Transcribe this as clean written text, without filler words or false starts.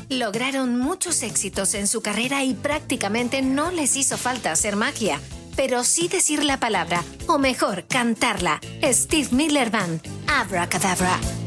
Lograron muchos éxitos en su carrera y prácticamente no les hizo falta hacer magia, pero sí decir la palabra, o mejor, cantarla. Steve Miller Band, Abracadabra.